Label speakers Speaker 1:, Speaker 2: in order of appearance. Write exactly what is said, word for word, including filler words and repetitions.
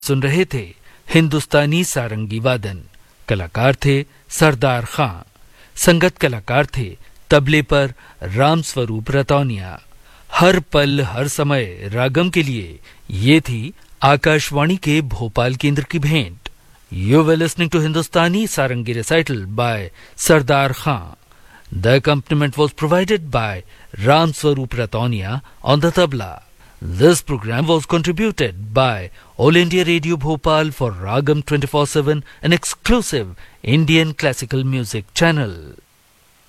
Speaker 1: सुन रहे थे हिंदुस्तानी सारंगी वादन। कलाकार थे सरदार खां। संगत कलाकार थे तबले पर रामस्वरूप रतौनिया। हर पल हर समय रागम के लिए ये थी आकाशवाणी के भोपाल केंद्र की भेंट। You were listening to Hindustani sarangi recital bye Sardar Khan. The accompaniment was provided by Ram Swaroop Rataunia on the tabla. This program was contributed by All India Radio Bhopal for Ragam twenty-four seven, an exclusive Indian classical music channel.